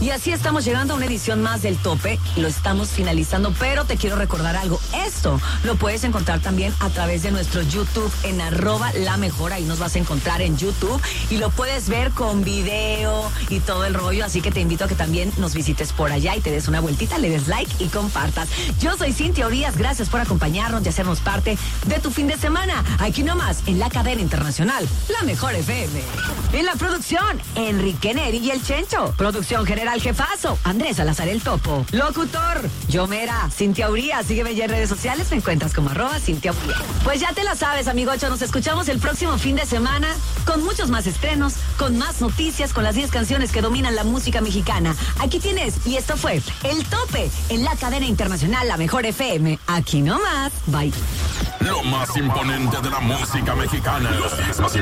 Y así estamos llegando a una edición más del Tope. Lo estamos finalizando, pero te quiero recordar algo. Esto lo puedes encontrar también a través de nuestro YouTube en @lamejor. Ahí nos vas a encontrar en YouTube y lo puedes ver con video y todo el rollo. Así que te invito a que también nos visites por allá y te des una vueltita, le des like y compartas. Yo soy Cintia Urias. Gracias por acompañarnos y hacernos parte de tu fin de semana. Aquí nomás en la cadena internacional La Mejor FM. En la producción, Enrique Neri y el Chencho. Producción general jefazo, Andrés Salazar el Topo. Locutor, Yomera, Cintia Urias. Sígueme ya en redes sociales, me encuentras como @Cintia Urias. Pues ya te la sabes, amigocho, nos escuchamos el próximo fin de semana con muchos más estrenos, con más noticias, con las 10 canciones que dominan la música mexicana. Aquí tienes, y esto fue El Tope en la cadena internacional La Mejor FM. Aquí nomás, bye. Lo más imponente de la música mexicana. Los 10 más